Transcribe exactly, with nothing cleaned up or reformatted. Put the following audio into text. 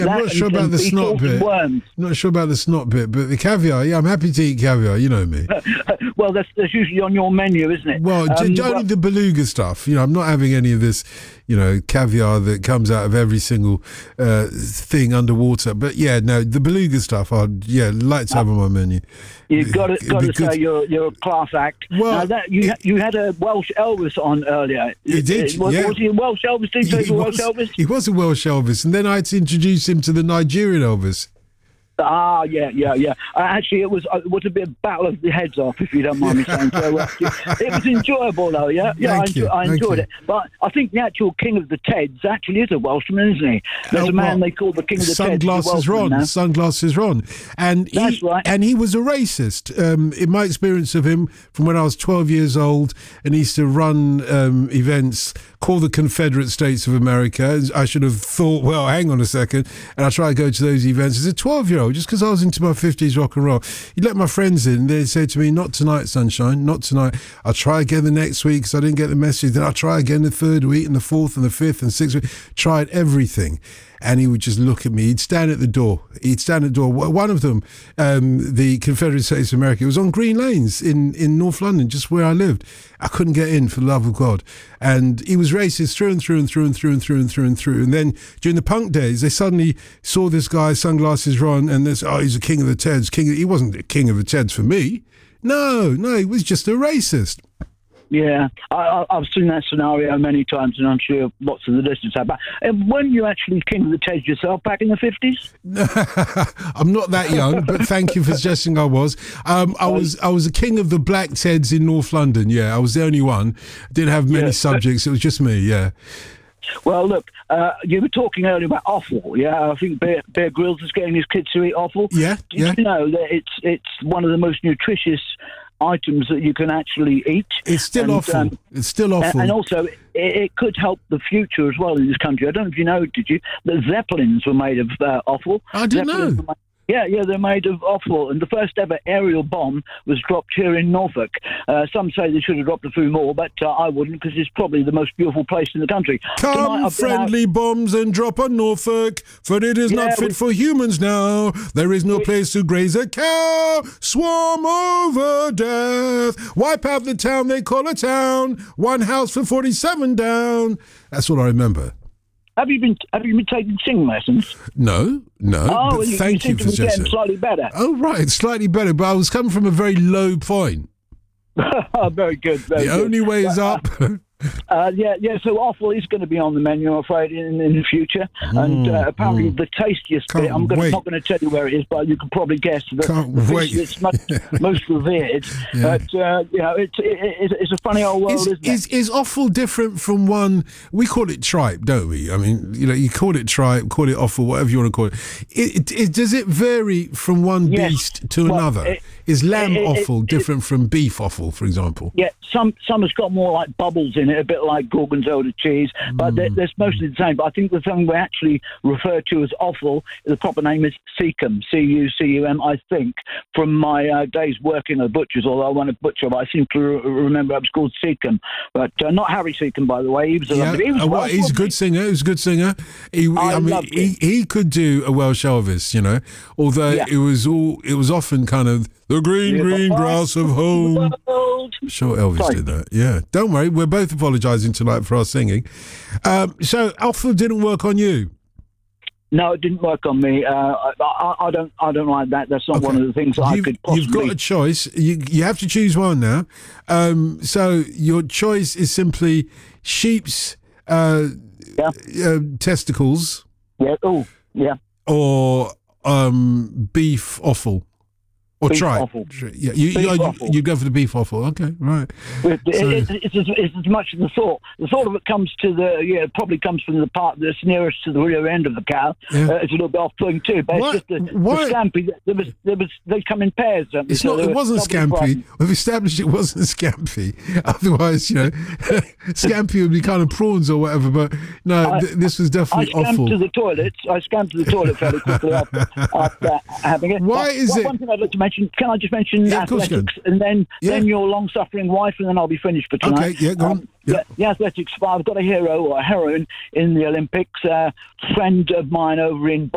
I'm that not sure and, about and the snot beetles and bit. worms. Not sure about the snot bit, but the caviar, yeah, I'm happy to eat caviar, you know me. Well, that's, that's usually on your menu, isn't it? Well, Um, j- well only the beluga stuff. You know, I'm not having any of this, you know, caviar that comes out of every single uh, thing underwater. But yeah, no, the beluga stuff, I'd, yeah, like to have on my menu. You've got to, It'd got be to good. say you're you're a class act. Well, now that you it- you had a Welsh Elvis on earlier. He did, Was, yeah. was he a Welsh Elvis? Did he, He he Welsh was, Elvis? he was a Welsh Elvis, and then I had to introduce him to the Nigerian Elvis. Ah, yeah, yeah, yeah. Uh, actually, it was uh, it was a bit of battle of the heads off, if you don't mind me saying. So uh, it was enjoyable, though. Yeah, yeah, Thank I, enjoy, you, I thank enjoyed you. it. But I think the actual king of the Teds actually is a Welshman, isn't he? There's Uh, a man what? they call the king of the Teds. Sunglasses he's a Welshman Ron, now. Sunglasses Ron, and he, That's right. and he was a racist. Um, in my experience of him, from when I was twelve years old, and he used to run um, events called the Confederate States of America. I should have thought, well, hang on a second, and I try to go to those events as a twelve-year-old, just because I was into my fifties rock and roll. He let my friends in. They say to me, "Not tonight, sunshine, not tonight. I'll try again the next week because I didn't get the message. Then I'll try again the third week and the fourth and the fifth and sixth week." Tried everything. And he would just look at me. He'd stand at the door. He'd stand at the door. One of them, um, the Confederate States of America, it was on Green Lanes in, in North London, just where I lived. I couldn't get in for the love of God. And he was racist through and through and through and through and through and through and through. And then during the punk days, they suddenly saw this guy, Sunglasses Ron, and they said, oh, he's the king of the Teds. King of, he wasn't the king of the Teds for me. No, no, he was just a racist. Yeah, I, I, I've seen that scenario many times, and I'm sure lots of the listeners have. But and when you actually king of the Teds yourself back in the fifties? I'm not that young, but thank you for suggesting I was. Um, I was I was a king of the Black Teds in North London. Yeah, I was the only one. Didn't have many Yeah. subjects. It was just me. Yeah. Well, look, uh, you were talking earlier about offal. Yeah, I think Bear, Bear Grylls is getting his kids to eat offal. Yeah, Did yeah. you know that it's it's one of the most nutritious items that you can actually eat? It's still And, awful. um, it's still awful. And also, it, it could help the future as well in this country. I don't know if you know, did you? The Zeppelins were made of uh, offal. I didn't Zeppelins know. were made- Yeah, yeah, they're made of offal. And the first ever aerial bomb was dropped here in Norfolk. Uh, some say they should have dropped a few more, but uh, I wouldn't, because it's probably the most beautiful place in the country. Tonight Come, I've been out- friendly bombs, and drop on Norfolk, for it is Yeah, not fit we- for humans now. There is no place to graze a cow. Swarm over death. Wipe out the town they call a town. One house for forty-seven down. That's what I remember. Have you been Have you been taking singing lessons? No, no, Oh, but you, thank you you seem for to be getting suggesting. slightly better. Oh, right, slightly better, but I was coming from a very low point. Very good. Very The good. only way is up. Uh, yeah, yeah. So offal is going to be on the menu, I'm afraid, in, in the future. and uh, apparently, the tastiest Can't bit. I'm gonna, wait. not going to tell you where it is, but you can probably guess the, Can't the wait. fish that's most, most revered. Yeah. But uh, you know, it's it, it's it's a funny old world, Is, isn't is it? is offal different from one? We call it tripe, don't we? I mean, you know, you call it tripe, call it offal, whatever you want to call it. It, it, it does it vary from one Yes. beast to Well, another? it- is lamb it- it- offal it- different from beef offal, for example? Yeah, some some has got more like bubbles in it, a bit like gorgonzola cheese, but they're, they're mostly the same. But I think the thing we actually refer to as offal, the proper name is Seacum, C U C U M, I think, from my uh, days working at a butcher's, although I wasn't a butcher, but I seem to re- remember it was called Seacum. But uh, not Harry Seacum, by the way. He was a, Yeah, lovely, he was uh, well, Welsh, he's a wasn't good he? singer. He's a good singer. He, I I mean, loved he, him. he could do a Welsh Elvis, you know. Although Yeah. it was all, it was often kind of the green, Yeah, green but- grass of home. World. Sure, Elvis Sorry. did that. Yeah, don't worry. We're both apologising tonight for our singing. Um, so, offal didn't work on you. No, it didn't work on me. Uh, I, I, I don't. I don't like that. That's not Okay. one of the things that I You've, could possibly. you've got a choice. You you have to choose one now. Um, so your choice is simply sheep's uh, Yeah. uh, testicles Yeah. Oh, yeah. or um, beef offal. Or Beef tripe. offal. Tri- Yeah, you, Beef you, you, offal. you go for the beef offal. Okay, right. It, So- it, it's, as, it's as much as the thought. The thought of it comes to the yeah, it probably comes from the part that's nearest to the rear end of the cow. Yeah. Uh, it's a little bit off-putting too, but Why- it's just the, the why- scampi. There was, there was, they come in pairs. Don't they? It's So not. they It were wasn't double scampi. fried. We've established it wasn't scampi. Otherwise, you know, scampi would be kind of prawns or whatever. But no, I- th- this was I definitely scammed awful. to the toilet. I scammed to the toilet fairly quickly after, after having it. Why But is one, it- One thing I'd like to mention. Can I just mention Yeah, of course you athletics, and then Yeah. then your long-suffering wife, and then I'll be finished for tonight. Okay, yeah, go on. Yeah. yeah, the athletics. I've got a hero or a heroine in the Olympics. A friend of mine over in